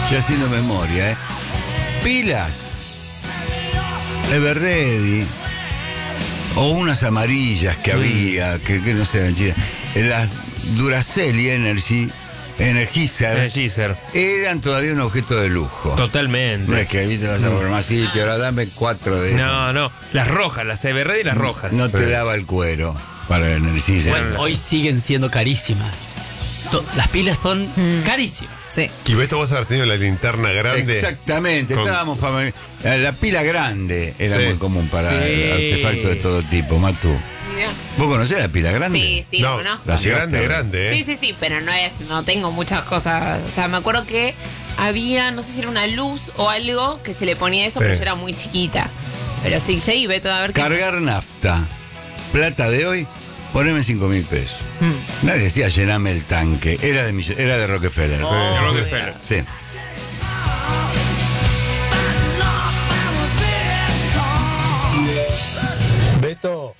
Estoy haciendo memoria, Pilas, Everready, o unas amarillas que había, que no sé, eran chidas. Las Duracell y Energizer eran todavía un objeto de lujo. Totalmente. No es que ahí te vas a poner más sitio, ahora dame 4 de esas. No, las rojas, las Everready y las rojas. No te daba el cuero para el Energizer. Bueno, hoy siguen siendo carísimas. Las pilas son carísimas. Sí. Y Beto, vos haber tenido la linterna grande. Exactamente, estábamos la pila grande era muy común para artefactos de todo tipo. Matu, ¿vos conocés la pila grande? Sí, no, conozco. la grande, Sí, pero no tengo muchas cosas. O sea, me acuerdo que había, no sé si era una luz o algo que se le ponía eso, pero yo era muy chiquita. Pero sí, Beto, a ver qué. Cargar nafta, plata de hoy, poneme 5.000 pesos. Nadie decía llename el tanque, era de Rockefeller. Rockefeller. Sí. Beto,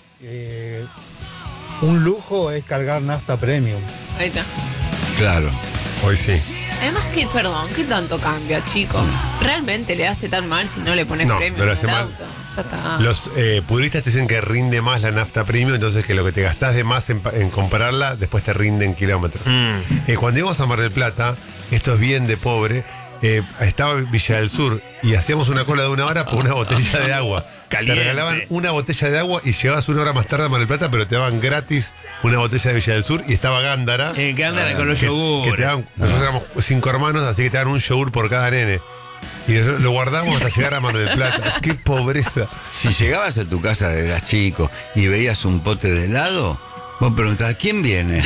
un lujo es cargar nafta premium. Ahí está. Claro. Hoy sí. Además que, perdón, ¿qué tanto cambia, chicos? ¿Realmente le hace tan mal si no le pones premio no le en hace el mal. auto? Ya está. Los puristas te dicen que rinde más la nafta premium, entonces que lo que te gastás de más en comprarla, después te rinde en kilómetros. Cuando íbamos a Mar del Plata, esto es bien de pobre, estaba Villa del Sur y hacíamos una cola de 1 hora por una botella de agua. Caliente. Te regalaban una botella de agua y llegabas 1 hora más tarde a Mar del Plata, pero te daban gratis una botella de Villa del Sur y estaba Gándara. Gándara con los yogur. Que te daban, nosotros éramos 5 hermanos, así que te daban un yogur por cada nene. Y lo guardamos hasta llegar a Mar del Plata. ¡Qué pobreza! Si llegabas a tu casa de eras chico y veías un pote de helado, vos preguntabas, ¿quién viene?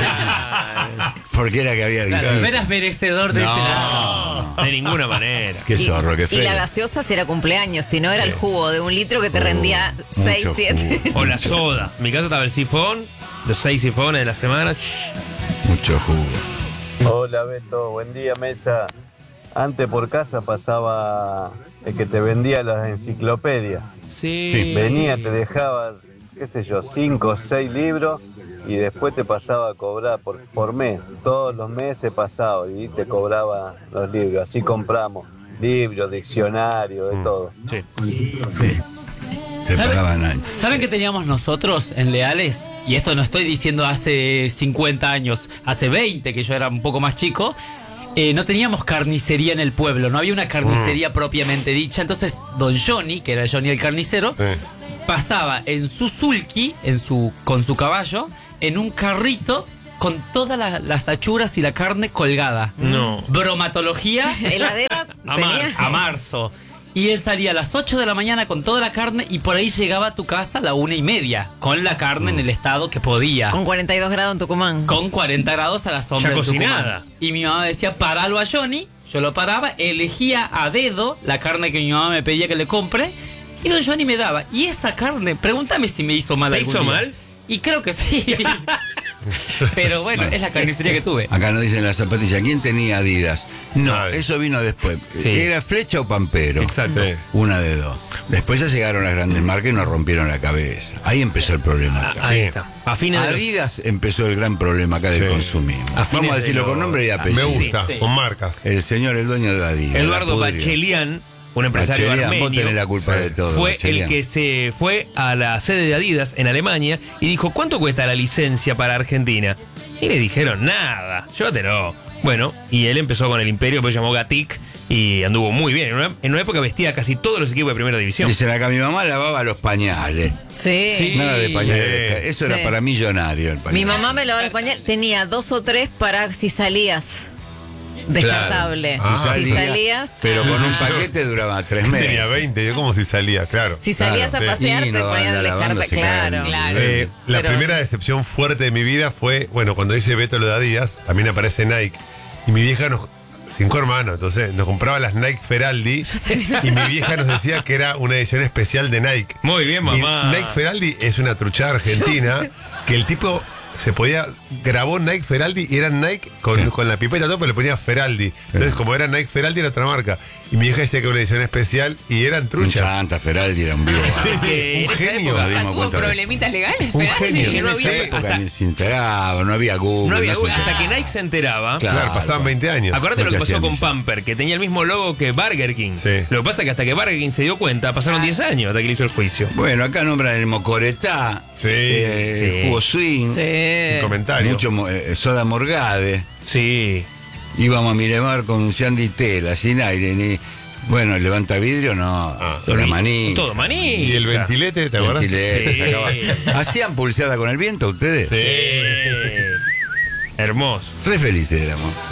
Porque era que había visita. No eras merecedor de ese lado. De ninguna manera. Qué zorro, qué Y feo. la gaseosa si era cumpleaños, si no era el jugo de 1 litro que te rendía 6, mucho 7. O la soda. En mi caso estaba el sifón, los 6 sifones de la semana. Mucho jugo. Hola Beto, buen día mesa. Antes por casa pasaba el que te vendía las enciclopedias. Sí. Venía, te dejaba, qué sé yo, 5 o 6 libros y después te pasaba a cobrar por mes. Todos los meses pasaba y te cobraba los libros. Así compramos libros, diccionarios, de todo. Sí. Sí. Se pagaban años. ¿Saben qué teníamos nosotros en Leales? Y esto no estoy diciendo hace 50 años, hace 20, que yo era un poco más chico. No teníamos carnicería en el pueblo, no había una carnicería propiamente dicha. Entonces, don Johnny, que era Johnny el carnicero, pasaba en su sulky, con su caballo, en un carrito con todas las achuras y la carne colgada. No. Heladera tenía. A marzo. Y él salía a las 8 de la mañana con toda la carne y por ahí llegaba a tu casa a la 1:30, con la carne en el estado que podía. Con 42 grados en Tucumán. Con 40 grados a la sombra Ya del cocinada. Tucumán. Y mi mamá decía, paralo a Johnny. Yo lo paraba, elegía a dedo la carne que mi mamá me pedía que le compre. Y don Johnny me daba. Y esa carne, pregúntame si me hizo mal. ¿Te algún hizo día. mal? Y creo que sí. Pero bueno, es la carnicería que tuve. Acá nos dicen las zapatillas, ¿quién tenía Adidas? No, Ay. eso vino después. Sí. ¿Era Flecha o Pampero? Exacto. Sí. Una de dos. Después ya llegaron las grandes marcas y nos rompieron la cabeza. Ahí empezó el problema acá. Ahí está. A fines de los- Adidas empezó el gran problema acá del Sí. consumismo. A fines Vamos a de decirlo los- con nombre y apellido. Me gusta, Sí. con marcas. El señor, el dueño de Adidas. Eduardo la pudrió. Bachelian, un empresario Bachelian, vos armenio, tenés la culpa de todo. fue Bachelian. el que se fue a la sede de Adidas en Alemania y dijo, ¿cuánto cuesta la licencia para Argentina? Y le dijeron, nada, llévatelo. Bueno, y él empezó con el imperio, pues llamó Gatic y anduvo muy bien. En una época vestía casi todos los equipos de primera división. Dicen acá, mi mamá lavaba los pañales. Sí. Sí. Nada de pañales. Sí. Eso Sí. era para millonario el pañal. Mi mamá me lavaba el pañal. Tenía 2 o 3 para si salías. Descartable. Claro. Si salías. Pero con un paquete duraba 3 meses. Tenía 20, yo como si salía, claro. Si salías Claro, a pasear, sí, te no van ponían a el lavando, descarte. se caen. Claro. Claro. La Pero- primera decepción fuerte de mi vida fue, bueno, cuando dice Beto lo de Adidas, también aparece Nike. Y mi vieja 5 hermanos, entonces nos compraba las Nike Feraldi. Y mi vieja nos decía que era una edición especial de Nike. Muy bien, Y mamá. Nike Feraldi es una truchada argentina que el tipo se podía, grabó Nike Feraldi y era Nike con la pipeta todo, pero le ponía Feraldi. Entonces, como era Nike Feraldi, era otra marca. Y mi hija decía que era una edición especial y eran truchas. Santa Feraldi era un vivo. Que un en esa genio. época- Nos dimos ¿Tuvo cuenta de- problemitas legales? Un Feraldi? genio. que no En esa había- época hasta- ni se enteraba, no había Google. No había se Google, enteraba. hasta que Nike se enteraba. Claro, pasaban 20 años. Acuérdate No lo que te pasó hacían con eso. Pamper, que tenía el mismo logo que Burger King. Sí. Lo que pasa es que hasta que Burger King se dio cuenta, pasaron 10 años hasta que le hizo el juicio. Bueno, acá nombran el Mocoretá, Sí. Sí. Jugo Swing, Sin comentario. mucho Soda Morgade. Sí. Íbamos a Miramar con un Sandy Tela, sin aire, ni. Bueno, levanta vidrio, no. La maní. Todo maní. Y el ventilete, ¿te acuerdas? Ventilete, Sí. sacaba. ¿Hacían pulseada con el viento ustedes? Sí. Hermoso. Re felices éramos.